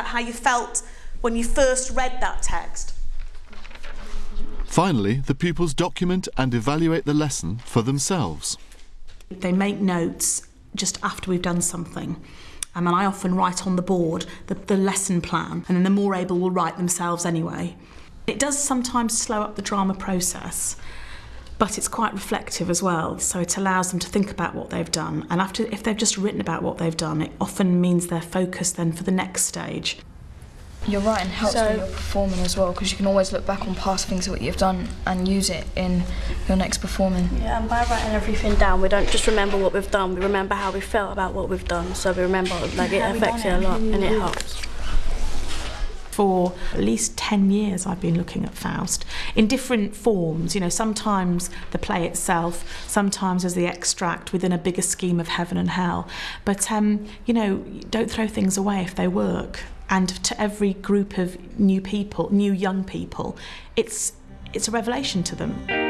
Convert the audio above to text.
how you felt when you first read that text. Finally, the pupils document and evaluate the lesson for themselves. They make notes just after we've done something. And I often write on the board the lesson plan, and then the more able will write themselves anyway. It does sometimes slow up the drama process, but it's quite reflective as well, so it allows them to think about what they've done. And if they've just written about what they've done, it often means they're focused then for the next stage. Your writing helps when you're performing as well, because you can always look back on past things that you've done and use it in your next performing. Yeah, and by writing everything down, we don't just remember what we've done, we remember how we felt about what we've done, so we remember, like, it affects it a lot and it helps. For at least 10 years I've been looking at Faust in different forms, you know, sometimes the play itself, sometimes as the extract within a bigger scheme of heaven and hell. But, you know, don't throw things away if they work. And to every group of new young people, it's a revelation to them.